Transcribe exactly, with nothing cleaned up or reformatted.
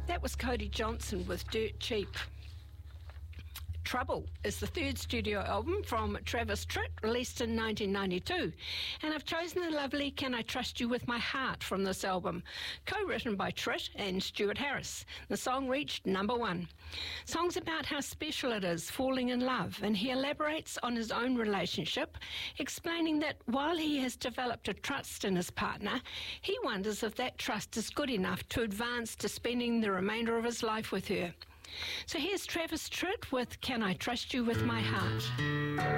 That was Cody Johnson with Dirt Cheap. Trouble is the third studio album from Travis Tritt, released in nineteen ninety-two. And I've chosen the lovely Can I Trust You With My Heart from this album, co-written by Tritt and Stuart Harris. The song reached number one. Song's about how special it is falling in love, and he elaborates on his own relationship, explaining that while he has developed a trust in his partner, he wonders if that trust is good enough to advance to spending the remainder of his life with her. So here's Travis Tritt with Can I Trust You With My Heart.